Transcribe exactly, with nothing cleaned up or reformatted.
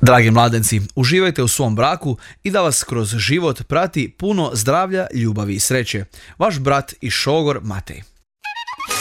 Dragi mladenci, uživajte u svom braku i da vas kroz život prati puno zdravlja, ljubavi i sreće. Vaš brat i šogor Matej.